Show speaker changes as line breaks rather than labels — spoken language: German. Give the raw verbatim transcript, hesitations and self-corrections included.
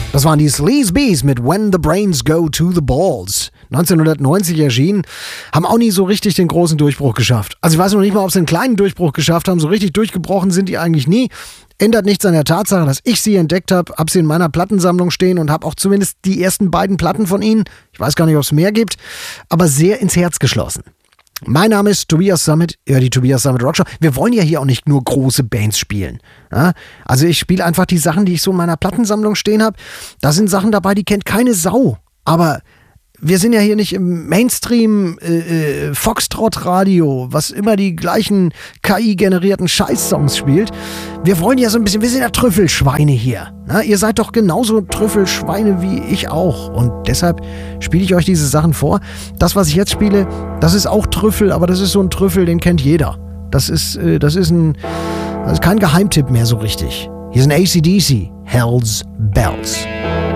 Das waren die Sleaze Bees mit When the Brains Go to the Balls. neunzehnhundertneunzig erschienen, haben auch nie so richtig den großen Durchbruch geschafft. Also ich weiß noch nicht mal, ob sie einen kleinen Durchbruch geschafft haben. So richtig durchgebrochen sind die eigentlich nie. Ändert nichts an der Tatsache, dass ich sie entdeckt habe, habe sie in meiner Plattensammlung stehen und habe auch zumindest die ersten beiden Platten von ihnen, ich weiß gar nicht, ob es mehr gibt, aber sehr ins Herz geschlossen. Mein Name ist Tobias Sammet, ja, die Tobias Sammet Rockshow. Wir wollen ja hier auch nicht nur große Bands spielen. Ja? Also ich spiele einfach die Sachen, die ich so in meiner Plattensammlung stehen habe. Da sind Sachen dabei, die kennt keine Sau. Aber wir sind ja hier nicht im Mainstream äh, äh, Foxtrot-Radio, was immer die gleichen K I-generierten Scheiß-Songs spielt. Wir wollen ja so ein bisschen, wir sind ja Trüffelschweine hier. Na, ihr seid doch genauso Trüffelschweine wie ich auch. Und deshalb spiele ich euch diese Sachen vor. Das, was ich jetzt spiele, das ist auch Trüffel, aber das ist so ein Trüffel, den kennt jeder. Das ist, äh, das ist ein, das ist kein Geheimtipp mehr so richtig. Hier sind A C D C, Hell's Bells.